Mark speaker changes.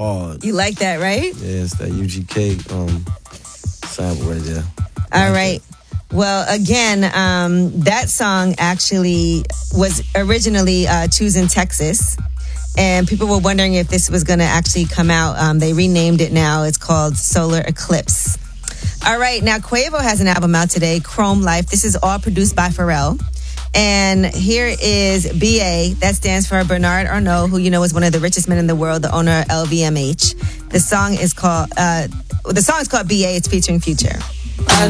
Speaker 1: hard.
Speaker 2: You like that, right?
Speaker 1: Yeah, it's that UGK sample right there.
Speaker 2: All right. Well, again, that song actually was originally Choosing Texas. And people were wondering if this was going to actually come out. They renamed it now. It's called Solar Eclipse. All right. Now, Quavo has an album out today, Chrome Life. This is all produced by Pharrell. And here is BA. That stands for Bernard Arnault, who you know is one of the richest men in the world, the owner of LVMH. The song is called BA. It's featuring Future.
Speaker 3: I